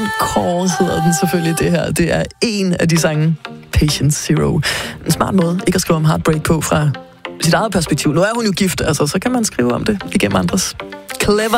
Core hedder den selvfølgelig, det her. Det er en af de sange, Patient Zero. En smart måde ikke at skrive om heartbreak på fra sit eget perspektiv. Nu er hun jo gift, altså, så kan man skrive om det igennem andres. Clever.